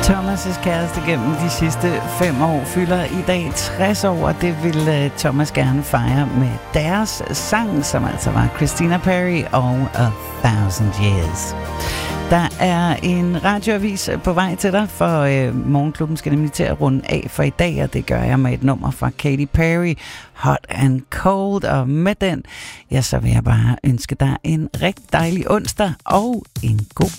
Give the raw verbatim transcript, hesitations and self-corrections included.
Thomas' kæreste gennem de sidste fem år fylder i dag tres år, og det vil Thomas gerne fejre med deres sang, som altså var Christina Perri og A Thousand Years. Der er en radioavis på vej til dig, for øh, Morgenklubben skal nemlig til at runde af for i dag, og det gør jeg med et nummer fra Katy Perry, Hot and Cold, og med den, ja, så vil jeg bare ønske dig en rigtig dejlig onsdag og en god